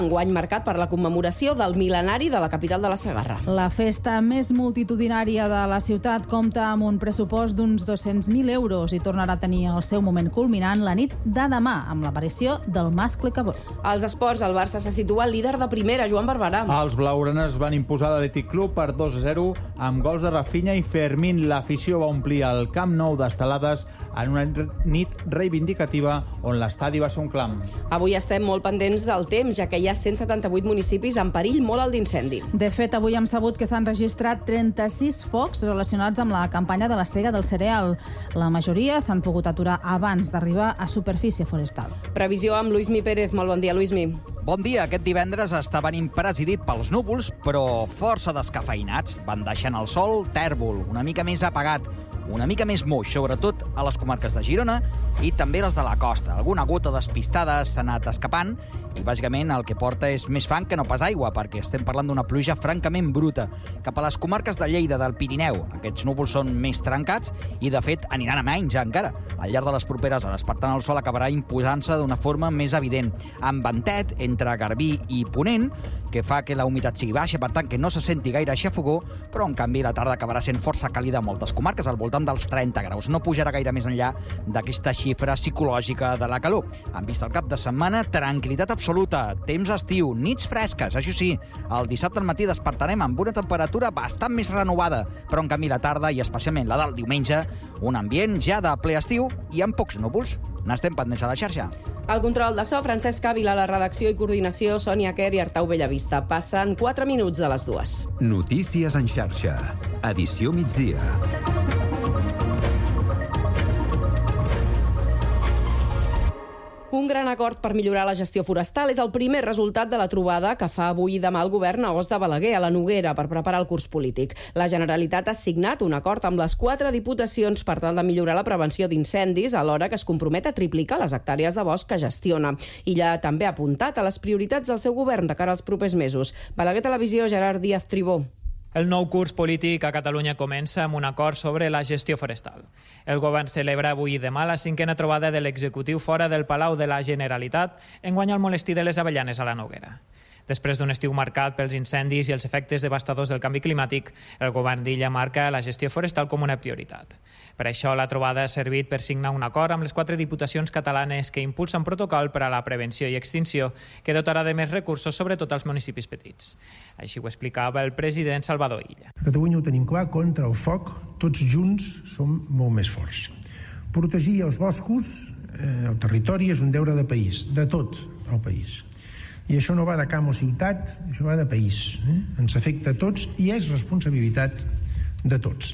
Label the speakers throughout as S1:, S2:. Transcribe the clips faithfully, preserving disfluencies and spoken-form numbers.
S1: Enguany marcat per la commemoració del mil·lenari de la capital de la Segarra.
S2: La festa més multitudinària de la ciutat compta amb un pressupost d'uns dos-cents mil euros i tornarà a tenir el seu moment culminant la nit de demà amb l'aparició del mascle Cabot.
S1: Als esports, el Barça se situa líder de primera, Joan Barberà.
S3: Els blaugranes van imposar l'Atlètic Club per dos a zero amb gols de Rafinha i Fermín. L'afició va omplir el Camp Nou d'estelades en una nit reivindicativa on l'estadi va ser un clam.
S1: Avui estem molt pendents del temps, ja que hi ha cent setanta-vuit municipis en perill molt alt d'incendi.
S2: De fet, avui hem sabut que s'han registrat trenta-sis focs relacionats amb la campanya de la sega del cereal. La majoria s'han pogut aturar abans d'arribar a superfície forestal.
S1: Previsió amb Luismi Pérez. Molt bon dia, Luismi.
S4: Bon dia. Aquest divendres està venint presidit pels núvols, però força descafeïnats. Van deixant el sol tèrbol, una mica més apagat, una mica més moix, sobretot a les comarques de Girona i també les de la costa. Alguna gota despistada s'ha anat escapant i bàsicament el que porta és més fang que no pas aigua, perquè estem parlant d'una pluja francament bruta. Cap a les comarques de Lleida, del Pirineu, aquests núvols són més trencats i, de fet, aniran a menys encara. Al llarg de les properes hores, per tant, el sol acabarà imposant-se d'una forma més evident, amb ventet entre Garbí i Ponent, que fa que la humitat sigui baixa, per tant, que no se senti gaire xafogor, però, en canvi, la tarda acabarà sent força càlida a moltes comarques, al voltant dels trenta graus. No pujarà gaire més enllà d'aquesta xifra psicològica de la calor. En vista al cap de setmana, tranquil·litat absoluta, temps estiu, nits fresques. Això sí, el dissabte al matí despertarem amb una temperatura bastant més renovada, però en canvi la tarda, i especialment la del diumenge, un ambient ja de ple estiu i amb pocs núvols. N'estem pendents a la xarxa.
S1: Al control de so, Francesc Ávila, la redacció i coordinació, Sònia Quer i Artau Bellavista. Passen quatre minuts de les dues.
S5: Notícies en xarxa. Edició migdia.
S1: Un gran acord per millorar la gestió forestal és el primer resultat de la trobada que fa avui i demà el govern a Os de Balaguer, a la Noguera, per preparar el curs polític. La Generalitat ha signat un acord amb les quatre diputacions per tal de millorar la prevenció d'incendis, alhora que es compromet a triplicar les hectàrees de bosc que gestiona. Illa també ha apuntat a les prioritats del seu govern de cara als propers mesos. Balaguer Televisió, Gerard Díaz Tribó.
S6: El nou curs polític a Catalunya comença amb un acord sobre la gestió forestal. El govern celebra avui i demà la cinquena trobada de l'executiu fora del Palau de la Generalitat, enguany al Molestí de les Avellanes a la Noguera. Després d'un estiu marcat pels incendis i els efectes devastadors del canvi climàtic, el govern d'Illa marca la gestió forestal com una prioritat. Per això, la trobada ha servit per signar un acord amb les quatre diputacions catalanes que impulsen protocol per a la prevenció i extinció que dotarà de més recursos, sobretot als municipis petits. Així ho explicava el president Salvador Illa.
S7: A Catalunya ho tenim clar, contra el foc, tots junts som molt més forts. Protegir els boscos, eh, el territori, és un deure de país, de tot el país. I això no va de camp o ciutat, això va de país. Eh? Ens afecta a tots i és responsabilitat de tots.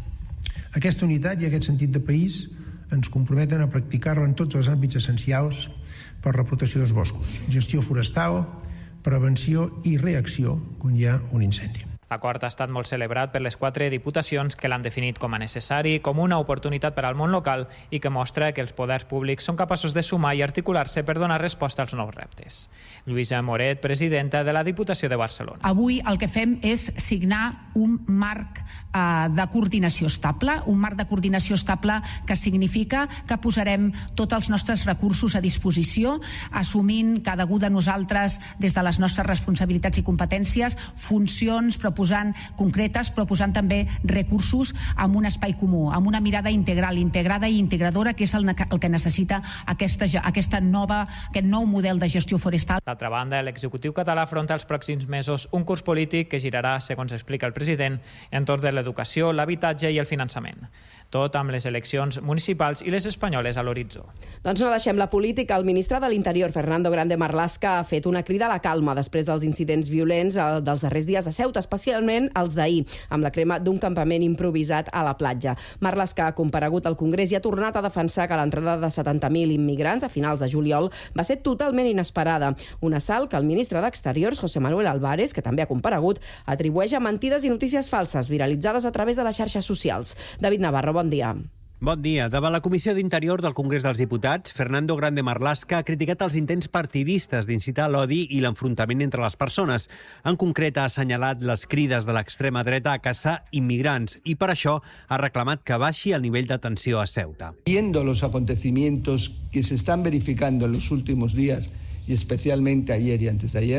S7: Aquesta unitat i aquest sentit de país ens comprometen a practicar-la en tots els àmbits essencials per la protecció dels boscos. Gestió forestal, prevenció i reacció quan hi ha un incendi.
S6: L'acord ha estat molt celebrat per les quatre diputacions que l'han definit com a necessari, com una oportunitat per al món local i que mostra que els poders públics són capaços de sumar i articular-se per donar resposta als nous reptes. Lluïsa Moret, presidenta de la Diputació de Barcelona.
S8: Avui el que fem és signar un marc eh, de coordinació estable, un marc de coordinació estable que significa que posarem tots els nostres recursos a disposició, assumint cada un de nosaltres des de les nostres responsabilitats i competències, funcions, proposant concretes, proposant també recursos amb un espai comú, amb una mirada integral, integrada i integradora, que és el, el que necessita aquesta, aquesta nova, aquest nou model de gestió forestal.
S6: D'altra banda, l'executiu català afronta els pròxims mesos un curs polític que girarà, segons explica el president, entorn de l'educació, l'habitatge i el finançament. Tot amb les eleccions municipals i les espanyoles a l'horitzó.
S1: Doncs no deixem la política. El ministre de l'Interior, Fernando Grande Marlaska, ha fet una crida a la calma després dels incidents violents dels darrers dies a Ceuta, especialment els d'ahir, amb la crema d'un campament improvisat a la platja. Marlaska ha comparegut al Congrés i ha tornat a defensar que l'entrada de setanta mil immigrants a finals de juliol va ser totalment inesperada. Un assalt que el ministre d'Exteriors, José Manuel Álvarez, que també ha comparegut, atribueix a mentides i notícies falses viralitzades a través de les xarxes socials. David Navarro, bon dia.
S9: Bon dia. Davant la Comissió d'Interior del Congrés dels Diputats, Fernando Grande Marlaska ha criticat els intents partidistes d'incitar l'odi i l'enfrontament entre les persones. En concret, ha assenyalat les crides de l'extrema dreta a caçar immigrants i per això ha reclamat que baixi el nivell de tensió a Ceuta.
S10: Viendo los acontecimientos que se están verificando en los últimos días y especialmente ayer y antes de ayer.